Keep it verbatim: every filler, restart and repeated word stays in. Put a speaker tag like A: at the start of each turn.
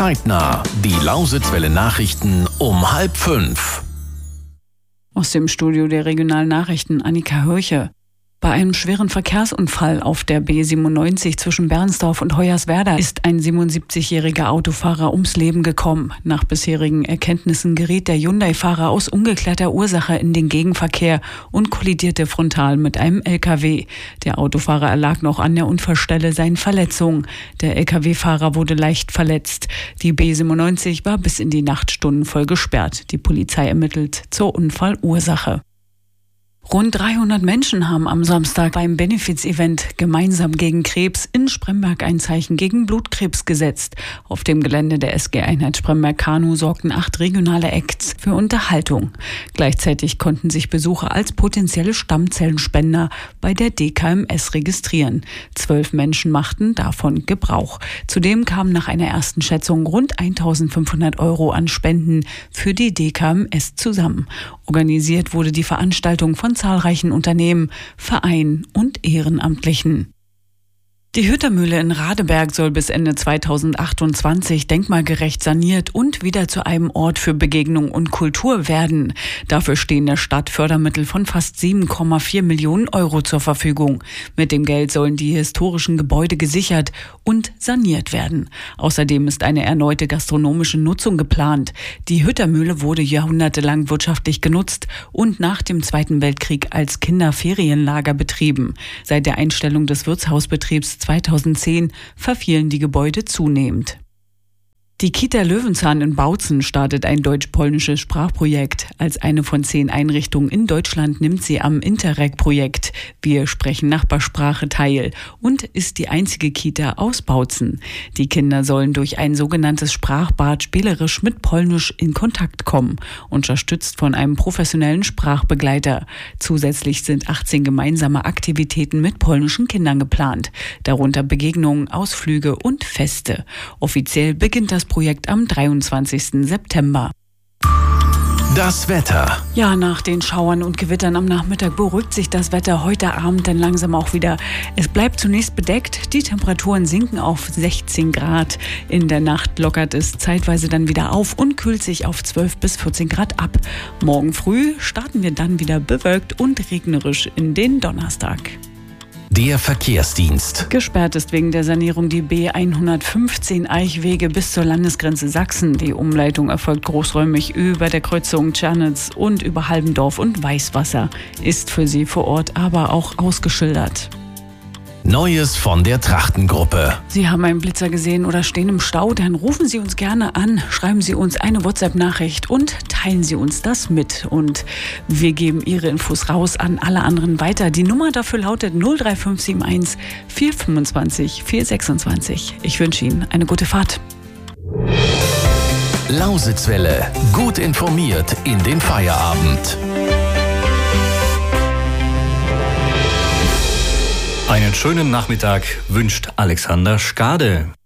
A: Zeitnah. Die Lausitzwelle Nachrichten um halb fünf.
B: Aus dem Studio der regionalen Nachrichten Annika Hörche. Bei einem schweren Verkehrsunfall auf der B siebenundneunzig zwischen Bernsdorf und Hoyerswerda ist ein siebenundsiebzigjähriger Autofahrer ums Leben gekommen. Nach bisherigen Erkenntnissen geriet der Hyundai-Fahrer aus ungeklärter Ursache in den Gegenverkehr und kollidierte frontal mit einem L K W. Der Autofahrer erlag noch an der Unfallstelle seinen Verletzungen. Der L K W-Fahrer wurde leicht verletzt. Die B siebenundneunzig war bis in die Nachtstunden voll gesperrt. Die Polizei ermittelt zur Unfallursache. Rund dreihundert Menschen haben am Samstag beim Benefiz-Event Gemeinsam gegen Krebs in Spremberg ein Zeichen gegen Blutkrebs gesetzt. Auf dem Gelände der S G-Einheit Spremberg-Kanu sorgten acht regionale Acts für Unterhaltung. Gleichzeitig konnten sich Besucher als potenzielle Stammzellenspender bei der D K M S registrieren. Zwölf Menschen machten davon Gebrauch. Zudem kamen nach einer ersten Schätzung rund eintausendfünfhundert Euro an Spenden für die D K M S zusammen. Organisiert wurde die Veranstaltung von zahlreichen Unternehmen, Vereinen und Ehrenamtlichen. Die Hüttermühle in Radeberg soll bis Ende zweitausendachtundzwanzig denkmalgerecht saniert und wieder zu einem Ort für Begegnung und Kultur werden. Dafür stehen der Stadt Fördermittel von fast sieben Komma vier Millionen Euro zur Verfügung. Mit dem Geld sollen die historischen Gebäude gesichert und saniert werden. Außerdem ist eine erneute gastronomische Nutzung geplant. Die Hüttermühle wurde jahrhundertelang wirtschaftlich genutzt und nach dem Zweiten Weltkrieg als Kinderferienlager betrieben. Seit der Einstellung des Wirtshausbetriebs zweitausendzehn verfielen die Gebäude zunehmend. Die Kita Löwenzahn in Bautzen startet ein deutsch-polnisches Sprachprojekt. Als eine von zehn Einrichtungen in Deutschland nimmt sie am Interreg-Projekt Wir sprechen Nachbarsprache teil und ist die einzige Kita aus Bautzen. Die Kinder sollen durch ein sogenanntes Sprachbad spielerisch mit Polnisch in Kontakt kommen, unterstützt von einem professionellen Sprachbegleiter. Zusätzlich sind achtzehn gemeinsame Aktivitäten mit polnischen Kindern geplant, darunter Begegnungen, Ausflüge und Feste. Offiziell beginnt das Projekt am dreiundzwanzigsten September.
A: Das Wetter.
B: Ja, nach den Schauern und Gewittern am Nachmittag beruhigt sich das Wetter heute Abend dann langsam auch wieder. Es bleibt zunächst bedeckt, die Temperaturen sinken auf sechzehn Grad. In der Nacht lockert es zeitweise dann wieder auf und kühlt sich auf zwölf bis vierzehn Grad ab. Morgen früh starten wir dann wieder bewölkt und regnerisch in den Donnerstag.
A: Der Verkehrsdienst.
B: Gesperrt ist wegen der Sanierung die B hundertfünfzehn Eichwege bis zur Landesgrenze Sachsen. Die Umleitung erfolgt großräumig über der Kreuzung Tschernitz und über Halbendorf und Weißwasser. Ist für Sie vor Ort aber auch ausgeschildert.
A: Neues von der Trachtengruppe.
B: Sie haben einen Blitzer gesehen oder stehen im Stau, dann rufen Sie uns gerne an, schreiben Sie uns eine WhatsApp-Nachricht und teilen Sie uns das mit. Und wir geben Ihre Infos raus an alle anderen weiter. Die Nummer dafür lautet null drei fünf sieben eins vier fünfundzwanzig vier sechsundzwanzig. Ich wünsche Ihnen eine gute Fahrt.
A: Lausitzwelle. Gut informiert in den Feierabend.
C: Einen schönen Nachmittag wünscht Alexander Skade.